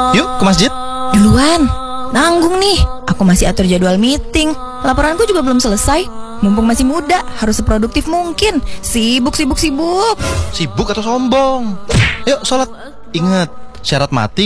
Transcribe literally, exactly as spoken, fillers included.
Yuk ke masjid. Duluan, nanggung nih. Aku masih atur jadwal meeting. Laporanku juga belum selesai. Mumpung masih muda, harus seproduktif mungkin. Sibuk, sibuk, sibuk. Sibuk atau sombong? Yuk sholat. Ingat, syarat mati